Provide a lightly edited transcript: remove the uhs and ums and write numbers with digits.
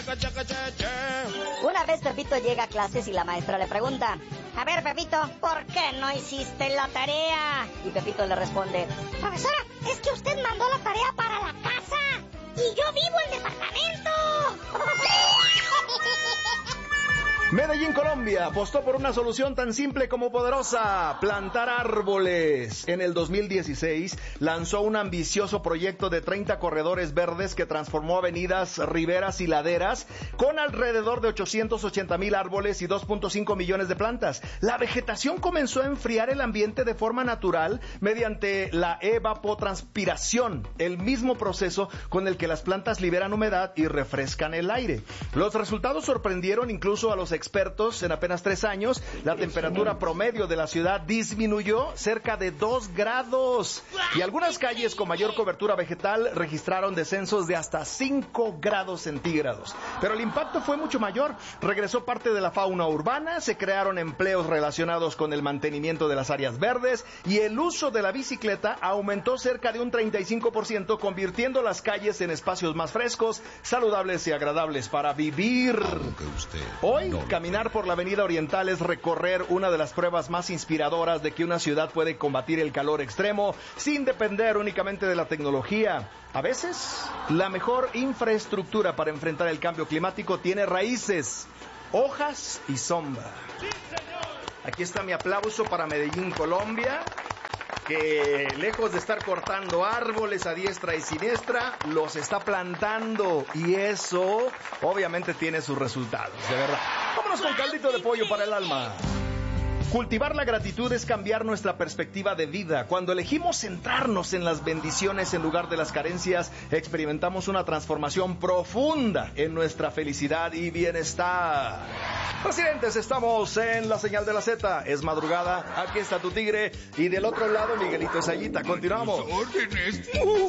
Una vez Pepito llega a clases y la maestra le pregunta: a ver, Pepito, ¿por qué no hiciste la tarea? Y Pepito le responde: profesora, es que usted mandó la tarea para la casa y yo vivo en departamento. Medellín, Colombia, apostó por una solución tan simple como poderosa: plantar árboles. En el 2016 lanzó un ambicioso proyecto de 30 corredores verdes que transformó avenidas, riberas y laderas con alrededor de 880,000 árboles y 2.5 millones de plantas. La vegetación comenzó a enfriar el ambiente de forma natural mediante la evapotranspiración, el mismo proceso con el que las plantas liberan humedad y refrescan el aire. Los resultados sorprendieron incluso a los expertos. En apenas 3 años, la temperatura promedio de la ciudad disminuyó cerca de 2 grados. Y algunas calles con mayor cobertura vegetal registraron descensos de hasta 5 grados centígrados. Pero el impacto fue mucho mayor. Regresó parte de la fauna urbana, se crearon empleos relacionados con el mantenimiento de las áreas verdes y el uso de la bicicleta aumentó cerca de un 35%, convirtiendo las calles en espacios más frescos, saludables y agradables para vivir. Hoy, caminar por la Avenida Oriental es recorrer una de las pruebas más inspiradoras de que una ciudad puede combatir el calor extremo sin depender únicamente de la tecnología. A veces, la mejor infraestructura para enfrentar el cambio climático tiene raíces, hojas y sombra. Aquí está mi aplauso para Medellín, Colombia, que lejos de estar cortando árboles a diestra y siniestra, los está plantando, y eso obviamente tiene sus resultados, de verdad. Vámonos con caldito de pollo para el alma. Cultivar la gratitud es cambiar nuestra perspectiva de vida. Cuando elegimos centrarnos en las bendiciones en lugar de las carencias, experimentamos una transformación profunda en nuestra felicidad y bienestar. Residentes, estamos en la señal de la Z. Es madrugada, aquí está tu tigre y del otro lado Miguelito Sayita. Continuamos.